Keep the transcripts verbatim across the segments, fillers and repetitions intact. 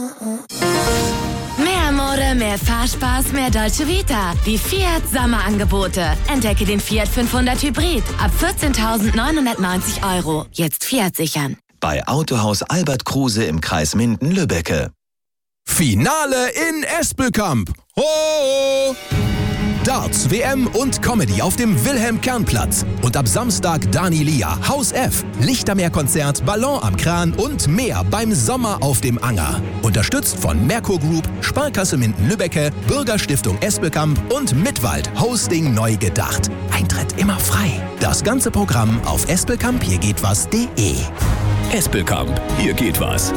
Mehr Mode, mehr Fahrspaß, mehr Dolce Vita. Die Fiat Sommerangebote. Entdecke den Fiat fünfhundert Hybrid ab vierzehntausendneunhundertneunzig Euro. Jetzt Fiat sichern. Bei Autohaus Albert Kruse im Kreis Minden-Lübbecke. Finale in Espelkamp. Ho! Darts, W M und Comedy auf dem Wilhelm-Kern-Platz. Und ab Samstag Dani Lia, Haus F, Lichtermeer-Konzert, Ballon am Kran und mehr beim Sommer auf dem Anger. Unterstützt von Merkur Group, Sparkasse Minden-Lübbecke, Bürgerstiftung Espelkamp und Mitwald Hosting neu gedacht. Eintritt immer frei. Das ganze Programm auf espelkamp hier geht was punkt de. Espelkamp, hier geht was.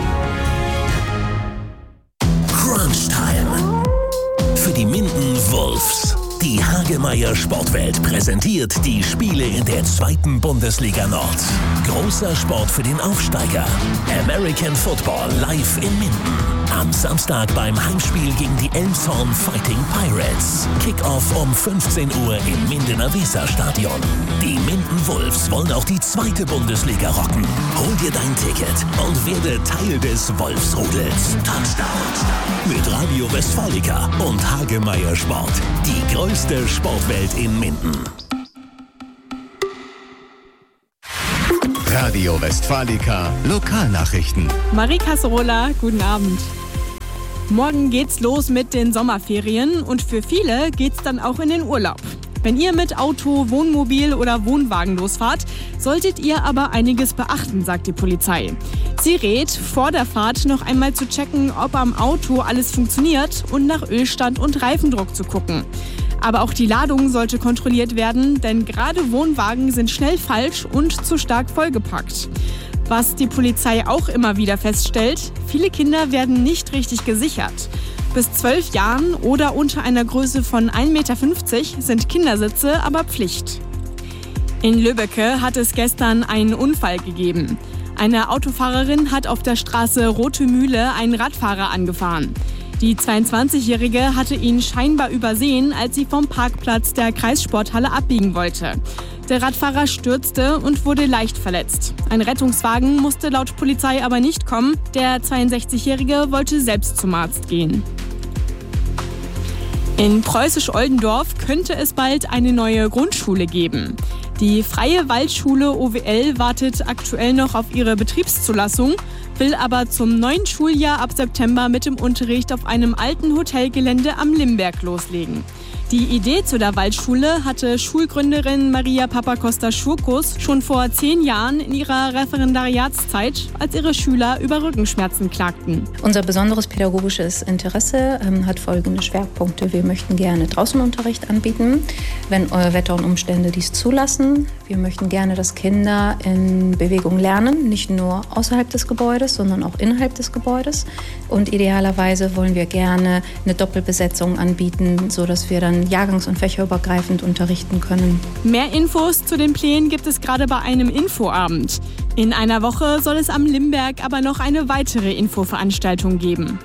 Crunch Time. Für die Minden Wolves. Die Hagemeyer Sportwelt präsentiert die Spiele in der zweiten Bundesliga Nord. Großer Sport für den Aufsteiger. American Football live in Minden. Am Samstag beim Heimspiel gegen die Elmshorn Fighting Pirates. Kickoff um fünfzehn Uhr im Mindener Weserstadion. Die Minden Wolves wollen auch die zweite Bundesliga rocken. Hol dir dein Ticket und werde Teil des Wolfsrudels. Touchdown mit Radio Westfalica und Hagemeyer Sport. Die größte Sportwelt in Minden. Radio Westfalica Lokalnachrichten. Marie Casserola, guten Abend. Morgen geht's los mit den Sommerferien und für viele geht's dann auch in den Urlaub. Wenn ihr mit Auto, Wohnmobil oder Wohnwagen losfahrt, solltet ihr aber einiges beachten, sagt die Polizei. Sie rät, vor der Fahrt noch einmal zu checken, ob am Auto alles funktioniert und nach Ölstand und Reifendruck zu gucken. Aber auch die Ladung sollte kontrolliert werden, denn gerade Wohnwagen sind schnell falsch und zu stark vollgepackt. Was die Polizei auch immer wieder feststellt, viele Kinder werden nicht richtig gesichert. Bis zwölf Jahren oder unter einer Größe von ein Meter fünfzig sind Kindersitze aber Pflicht. In Lübbecke hat es gestern einen Unfall gegeben. Eine Autofahrerin hat auf der Straße Rote Mühle einen Radfahrer angefahren. Die zweiundzwanzigjährige hatte ihn scheinbar übersehen, als sie vom Parkplatz der Kreissporthalle abbiegen wollte. Der Radfahrer stürzte und wurde leicht verletzt. Ein Rettungswagen musste laut Polizei aber nicht kommen. Der zweiundsechzigjährige wollte selbst zum Arzt gehen. In Preußisch-Oldendorf könnte es bald eine neue Grundschule geben. Die Freie Waldschule O W L wartet aktuell noch auf ihre Betriebszulassung, will aber zum neuen Schuljahr ab September mit dem Unterricht auf einem alten Hotelgelände am Limberg loslegen. Die Idee zu der Waldschule hatte Schulgründerin Maria Papacosta-Schurkus schon vor zehn Jahren in ihrer Referendariatszeit, als ihre Schüler über Rückenschmerzen klagten. Unser besonderes pädagogisches Interesse ähm, hat folgende Schwerpunkte. Wir möchten gerne Draußenunterricht anbieten, wenn äh, Wetter und Umstände dies zulassen. Wir möchten gerne, dass Kinder in Bewegung lernen, nicht nur außerhalb des Gebäudes, sondern auch innerhalb des Gebäudes. Und idealerweise wollen wir gerne eine Doppelbesetzung anbieten, sodass wir dann jahrgangs- und fächerübergreifend unterrichten können. Mehr Infos zu den Plänen gibt es gerade bei einem Infoabend. In einer Woche soll es am Limberg aber noch eine weitere Infoveranstaltung geben.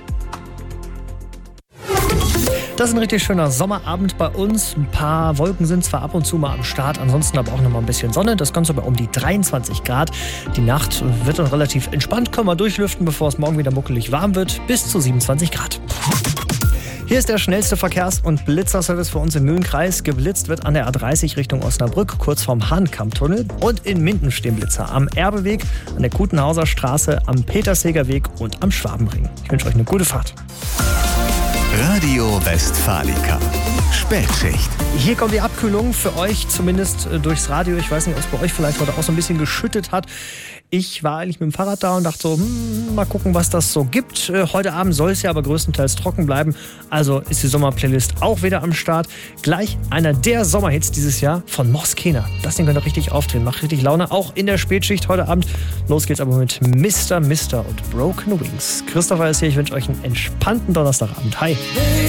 Das ist ein richtig schöner Sommerabend bei uns. Ein paar Wolken sind zwar ab und zu mal am Start, ansonsten aber auch noch mal ein bisschen Sonne. Das Ganze bei um die dreiundzwanzig Grad. Die Nacht wird dann relativ entspannt. Können wir durchlüften, bevor es morgen wieder muckelig warm wird. Bis zu siebenundzwanzig Grad. Hier ist der schnellste Verkehrs- und Blitzerservice für uns im Mühlenkreis. Geblitzt wird an der A dreißig Richtung Osnabrück, kurz vorm Hahnkammtunnel. Und in Minden stehen Blitzer am Erbeweg, an der Kutenhauser Straße, am Petersheger Weg und am Schwabenring. Ich wünsche euch eine gute Fahrt. Radio Westfalica. Spätschicht. Hier kommt die Abkühlung für euch, zumindest durchs Radio. Ich weiß nicht, ob es bei euch vielleicht heute auch so ein bisschen geschüttet hat. Ich war eigentlich mit dem Fahrrad da und dachte so, hm, mal gucken, was das so gibt. Heute Abend soll es ja aber größtenteils trocken bleiben. Also ist die Sommerplaylist auch wieder am Start. Gleich einer der Sommerhits dieses Jahr von Moskena. Das Ding könnte richtig aufdrehen, macht richtig Laune. Auch in der Spätschicht heute Abend. Los geht's aber mit Mister Mister und Broken Wings. Christopher ist hier, ich wünsche euch einen entspannten Donnerstagabend. Hi.